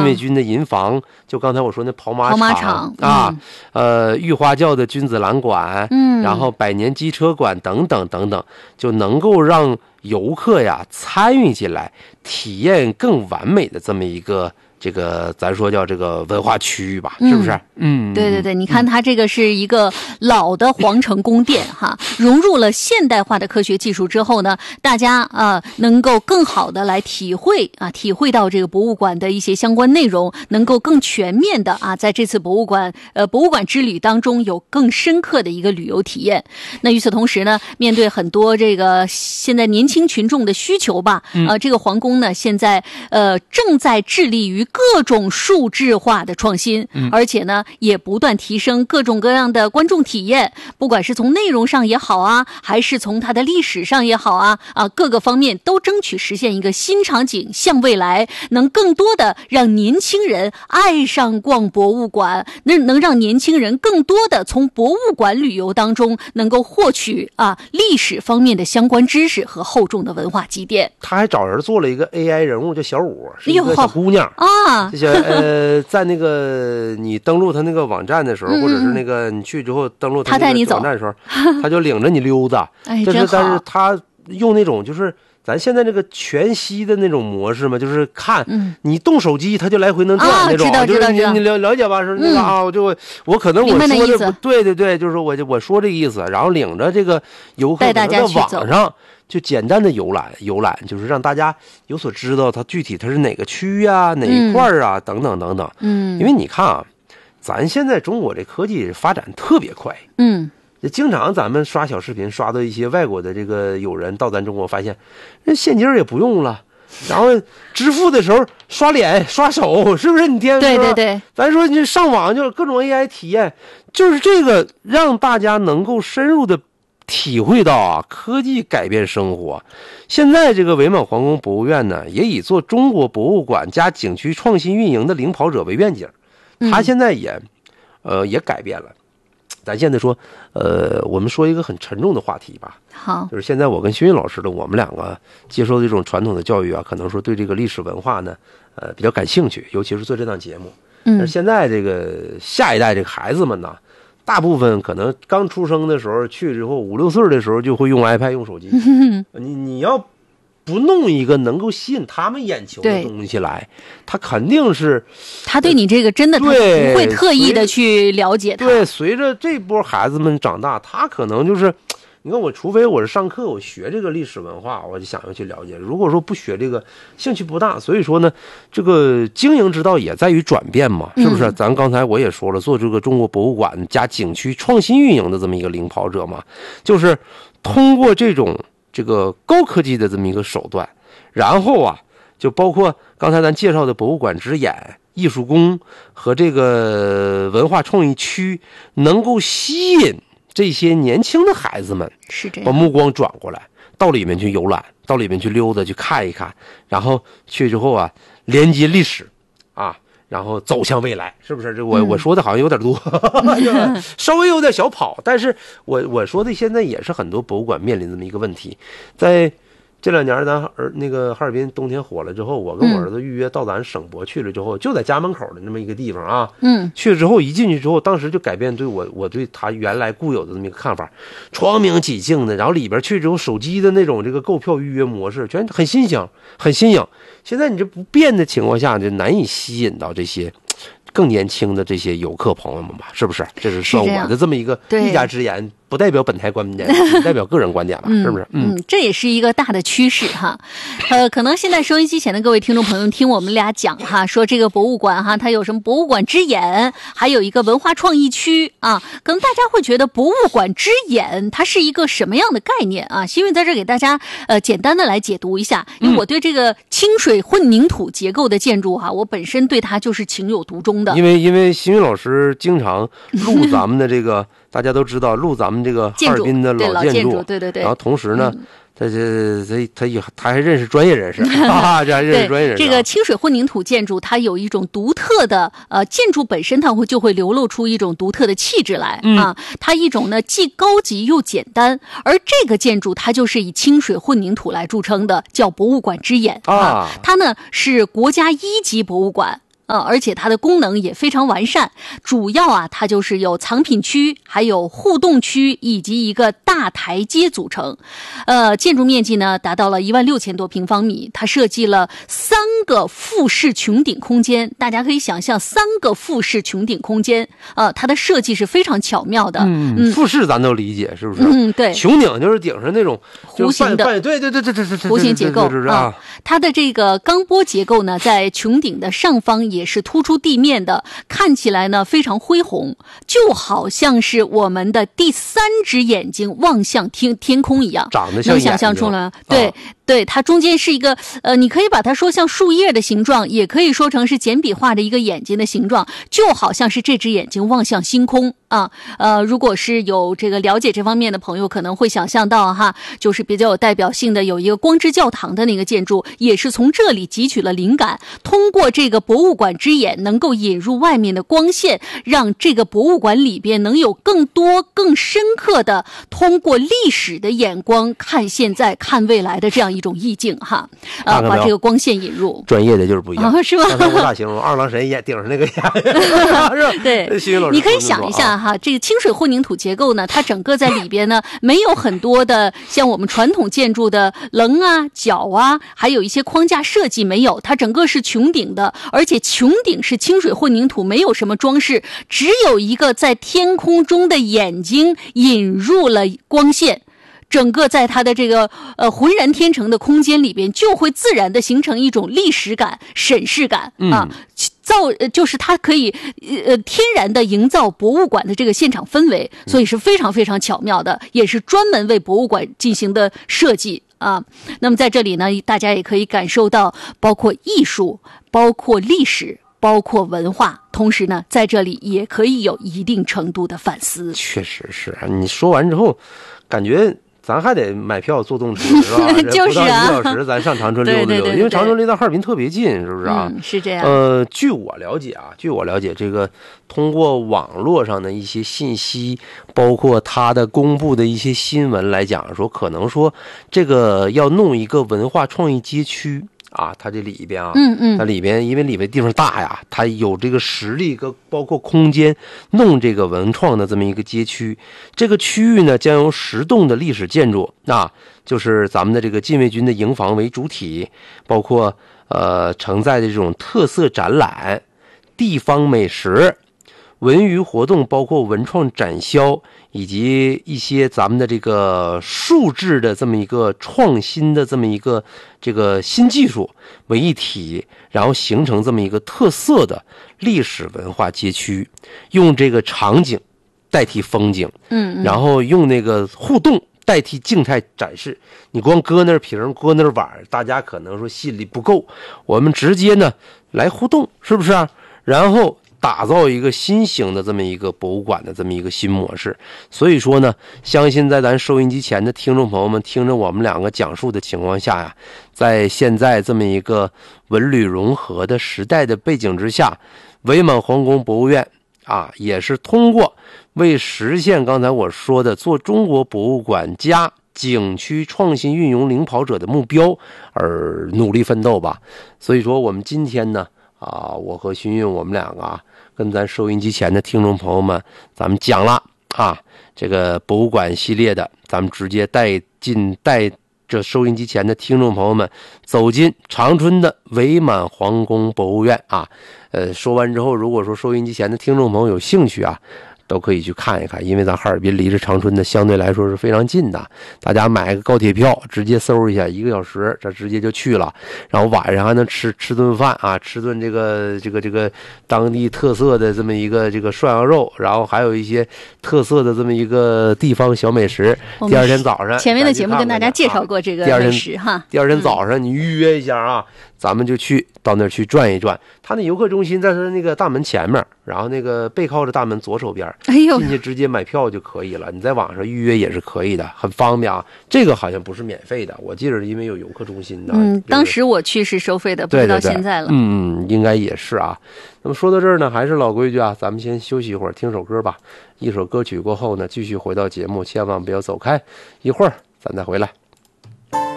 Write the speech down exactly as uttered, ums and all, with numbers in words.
禁卫军的营房，就刚才我说那跑马场, 跑马场啊，嗯、呃，御花轿的君子兰馆，嗯，然后百年机车馆等等等等，就能够让游客呀参与进来，体验更完美的这么一个。这个咱说叫这个文化区域吧，是不是？嗯， 对对对，你看它这个是一个老的皇城宫殿哈，融入了现代化的科学技术之后呢，大家啊、呃、能够更好的来体会啊，体会到这个博物馆的一些相关内容，能够更全面的啊，在这次博物馆呃博物馆之旅当中有更深刻的一个旅游体验。那与此同时呢，面对很多这个现在年轻群众的需求吧，呃，这个皇宫呢现在呃正在致力于各种数字化的创新，而且呢也不断提升各种各样的观众体验，不管是从内容上也好啊，还是从它的历史上也好啊，啊各个方面都争取实现一个新场景向未来，能更多的让年轻人爱上逛博物馆，能能让年轻人更多的从博物馆旅游当中能够获取啊历史方面的相关知识和厚重的文化积淀。 他还找人做了一个 A I 人物叫小五，是一个小姑娘啊， 这些呃，在那个你登录他那个网站的时候，嗯、或者是那个你去之后登录他那个网站的时候，他, 他就领着你溜达。 哎， 这是真好。 但是他用那种就是咱现在这个全息的那种模式嘛，就是看、嗯、你动手机，他就来回能转那种。 啊、 就是你你了了解吧？是那个、嗯、啊，我就我可能我说的不对对对，就是我我说这个意思，然后领着这个游客在网上。就简单的游览游览，就是让大家有所知道，它具体它是哪个区啊，哪一块啊，嗯、等等等等。嗯，因为你看啊，咱现在中国这科技发展特别快。嗯，经常咱们刷小视频，刷到一些外国的这个友人到咱中国，发现那现金也不用了，然后支付的时候刷脸刷手，是不是？你听， 对对对， 咱说你上网就是各种 A I 体验，就是这个让大家能够深入的。体会到啊，科技改变生活。现在这个伪满皇宫博物院呢，也以做中国博物馆加景区创新运营的领跑者为愿景。他现在也，呃，也改变了。咱现在说，呃，我们说一个很沉重的话题吧。 好， 就是现在我跟薛云老师的，我们两个接受的这种传统的教育啊，可能说对这个历史文化呢，呃，比较感兴趣，尤其是做这档节目。嗯，但是现在这个下一代这个孩子们呢。大部分可能刚出生的时候去之后五六岁的时候就会用 iPad 用手机，你你要不弄一个能够吸引他们眼球的东西来，他肯定是他对你这个真的他不会特意的去了解他。 对，随着这波孩子们长大，他可能就是你看我，除非我是上课我学这个历史文化，我就想要去了解。如果说不学这个，兴趣不大，所以说呢，这个经营之道也在于转变嘛，是不是？嗯、咱刚才我也说了，做这个中国博物馆加景区创新运营的这么一个领跑者嘛，就是通过这种这个高科技的这么一个手段，然后啊，就包括刚才咱介绍的博物馆之眼、艺术宫和这个文化创意区，能够吸引。这些年轻的孩子们是这样， 把目光转过来，到里面去游览，到里面去溜达，去看一看，然后去之后啊，连接历史，啊，然后走向未来，是不是？这我、嗯、我说的好像有点多，稍微有点小跑，但是我我说的现在也是很多博物馆面临这么一个问题，在。这两年咱儿那个哈尔滨冬天火了之后，我跟我儿子预约到咱省博去了之后，嗯、就在家门口的那么一个地方啊。嗯，去了之后一进去之后，当时就改变对我我对他原来固有的这么一个看法，窗明几净的，然后里边去之后手机的那种这个购票预约模式，全很新颖，很新颖。现在你这不变的情况下，就难以吸引到这些。更年轻的这些游客朋友们吧，是不是？这是算我的这么一个一家之言，不代表本台观点，只代表个人观点了，是不是？ 嗯，嗯这也是一个大的趋势哈。呃，可能现在收音机前的各位听众朋友听我们俩讲哈，说这个博物馆哈，它有什么博物馆之眼，还有一个文化创意区啊，可能大家会觉得博物馆之眼它是一个什么样的概念啊？新运在这给大家呃简单的来解读一下，因为我对这个清水混凝土结构的建筑哈，我本身对它就是情有独钟。 因为因为新云老师经常录咱们的这个，大家都知道录咱们这个哈尔滨的老建筑， 对对对。 然后同时呢，嗯、他这他他也他还认识专业人士啊，这还认识专业人士、啊。 这个清水混凝土建筑，它有一种独特的呃建筑本身，它会就会流露出一种独特的气质来、嗯、啊。它一种呢既高级又简单，而这个建筑它就是以清水混凝土来著称的，叫博物馆之眼啊。它呢是国家一级博物馆。 呃，而且它的功能也非常完善，主要啊，它就是有藏品区、还有互动区以及一个大台阶组成。呃，建筑面积呢达到了一万六千多平方米，它设计了三个复式穹顶空间，大家可以想象三个复式穹顶空间，呃，它的设计是非常巧妙的。 嗯，嗯复式咱都理解，是不是？ 嗯，对。 穹顶就是顶上那种弧形的， 对对对对对对对， 弧形结构啊。 它的这个钢波结构呢，在穹顶的上方也是突出地面的，看起来呢非常恢宏，就好像是我们的第三只眼睛望向天天空一样， 长得像能想象出来？对。啊对，它中间是一个呃，你可以把它说像树叶的形状，也可以说成是简笔画的一个眼睛的形状，就好像是这只眼睛望向星空啊。呃，如果是有这个了解这方面的朋友，可能会想象到哈，就是比较有代表性的有一个光之教堂的那个建筑，也是从这里汲取了灵感，通过这个博物馆之眼，能够引入外面的光线，让这个博物馆里边能有更多、更深刻的通过历史的眼光看现在、看未来的这样一种意境哈，呃，把这个光线引入， 专业的就是不一样， 啊、是吧？ 刚才我咋形容二郎神眼顶上那个眼，是吧？ 对，你可以想一下哈，这个清水混凝土结构呢，它整个在里边呢，没有很多的像我们传统建筑的棱啊、角啊，还有一些框架设计没有，它整个是穹顶的，而且穹顶是清水混凝土，没有什么装饰，只有一个在天空中的眼睛引入了光线。整个在它的这个呃浑然天成的空间里边，就会自然的形成一种历史感、审视感啊，造就是它可以呃天然的营造博物馆的这个现场氛围，所以是非常非常巧妙的，也是专门为博物馆进行的设计啊。那么在这里呢，大家也可以感受到，包括艺术、包括历史、包括文化，同时呢，在这里也可以有一定程度的反思。 确实是，你说完之后，感觉。咱还得买票坐动车是吧？ 就是啊， 不到一个小时，咱上长春溜达溜， 对对对对， 因为长春离到哈尔滨特别近，是不是啊？ 嗯，是这样。 呃，据我了解啊，据我了解，这个通过网络上的一些信息，包括它的公布的一些新闻来讲，说可能说这个要弄一个文化创意街区。啊，它这里边啊， 嗯嗯， 它里边因为里边地方大呀，它有这个实力跟包括空间，弄这个文创的这么一个街区。这个区域呢，将由十栋的历史建筑，啊，就是咱们的这个禁卫军的营房为主体，包括呃承载的这种特色展览、地方美食、文娱活动，包括文创展销。以及一些咱们的这个数字的这么一个创新的这么一个这个新技术为一体，然后形成这么一个特色的历史文化街区，用这个场景代替风景， 嗯， 然后用那个互动代替静态展示。你光搁那瓶搁那碗，大家可能说心里不够，我们直接呢来互动，是不是啊？然后打造一个新型的这么一个博物馆的这么一个新模式。所以说呢，相信在咱收音机前的听众朋友们听着我们两个讲述的情况下呀，在现在这么一个文旅融合的时代的背景之下，伪满皇宫博物院啊，也是通过为实现刚才我说的做中国博物馆加景区创新运用领跑者的目标而努力奋斗吧。所以说我们今天呢啊，我和勋运我们两个啊，跟咱收音机前的听众朋友们，咱们讲了啊，这个博物馆系列的，咱们直接带进带着收音机前的听众朋友们走进长春的伪满皇宫博物院啊。呃，说完之后，如果说收音机前的听众朋友有兴趣啊，都可以去看一看，因为咱哈尔滨离着长春的相对来说是非常近的，大家买个高铁票直接搜一下，一个小时这直接就去了，然后晚上还能吃吃顿饭啊，吃顿这个这个这个当地特色的这么一个这个涮羊肉，然后还有一些特色的这么一个地方小美食。第二天早上前面的节目跟大家介绍过这个美食哈、啊， 第二天早上你预约一下啊、嗯，咱们就去到那儿去转一转。他那游客中心在他那个大门前面，然后那个背靠着大门左手边， 哎呦， 进去直接买票就可以了。你在网上预约也是可以的，很方便啊。这个好像不是免费的，我记得因为有游客中心的。 嗯，当时我去是收费的，不知道现在了。 对对对嗯嗯，应该也是啊。那么说到这儿呢，还是老规矩啊，咱们先休息一会儿，听首歌吧。一首歌曲过后呢，继续回到节目，千万不要走开，一会儿咱再回来。